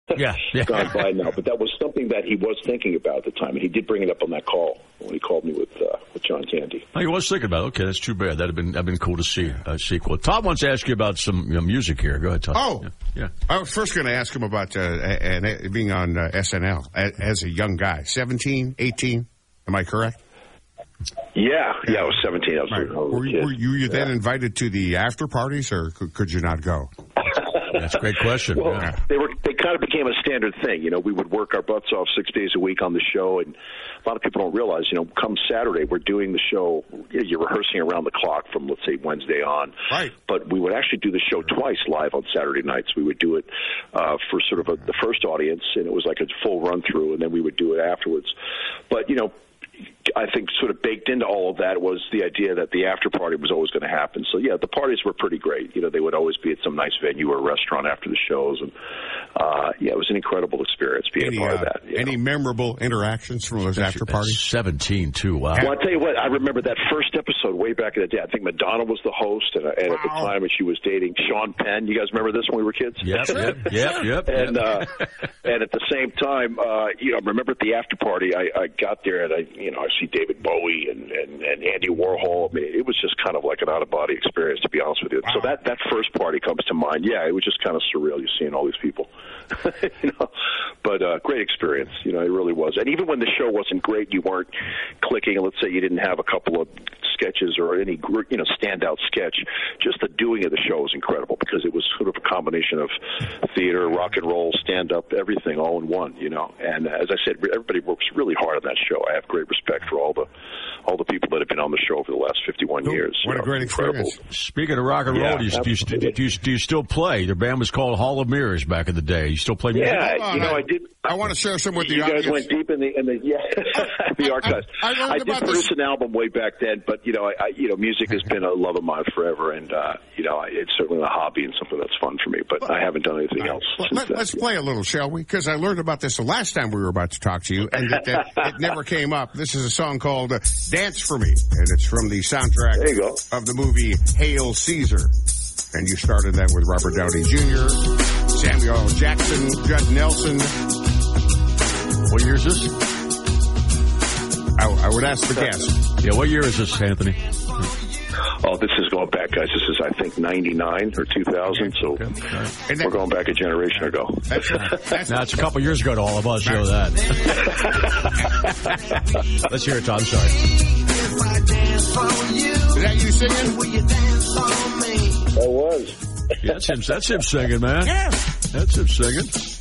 gone by now. But that was something that he was thinking about at the time, and he did bring it up on that call when he called me with John Candy. Oh, he was thinking about it. Okay, that's too bad. That'd have been cool to see a sequel. Todd wants to ask you about some music here. Go ahead, Todd. Oh, yeah. I was first going to ask him about being on SNL as a young guy, 17, 18. Am I correct? Yeah, I was 17. I was Were you then invited to the after parties, or could you not go? That's a great question. Well, they kind of became a standard thing. We would work our butts off 6 days a week on the show, and a lot of people don't realize, come Saturday, we're doing the show. You're rehearsing around the clock from, let's say, Wednesday on. Right. But we would actually do the show twice live on Saturday nights. We would do it for sort of the first audience, and it was like a full run-through, and then we would do it afterwards. But, I think sort of baked into all of that was the idea that the after party was always going to happen. So, the parties were pretty great. They would always be at some nice venue or restaurant after the shows. And, it was an incredible experience being a part of that. Any memorable interactions from those after parties? 17, too. Wow. Well, I'll tell you what, I remember that first episode way back in the day. I think Madonna was the host, and at the time she was dating Sean Penn. You guys remember this when we were kids? Yep. And at the same time, I remember at the after party, I got there and I see David Bowie and Andy Warhol. I mean, it was just kind of like an out-of-body experience, to be honest with you. Wow. So that first party comes to mind. Yeah, it was just kind of surreal. You're seeing all these people, But great experience. It really was. And even when the show wasn't great, you weren't clicking. And let's say you didn't have a couple of sketches or any standout sketch. Just the doing of the show was incredible because it was sort of a combination of theater, rock and roll, stand-up, everything all in one. And as I said, everybody works really hard on that show. I have great respect for all the people that have been on the show for the last 51 years. What a great experience. Speaking of rock and roll, do you still play? The band was called Hall of Mirrors back in the day. You still play music? Yeah, I did. I want to share some with you audience. You guys went deep in the archives. I did produce an album way back then, but music has been a love of mine forever, and it's certainly a hobby and something that's fun for me. But I haven't done anything else. Let's play a little, shall we? Because I learned about this the last time we were about to talk to you, and it never came up. This is a song called "Dance for Me," and it's from the soundtrack of the movie Hail Caesar. And you started that with Robert Downey Jr., Samuel L. Jackson, Judd Nelson. What year is this? I would ask the guest. Yeah, what year is this, Anthony? Oh, this is going back, guys. This is, I think, 99 or 2000, so we're going back a generation ago. That's a couple years ago to all of us, you know that. Let's hear it, Tom. I'm sorry. Is that you singing? That was. Yeah, that's him singing, man. Yeah. That's him singing.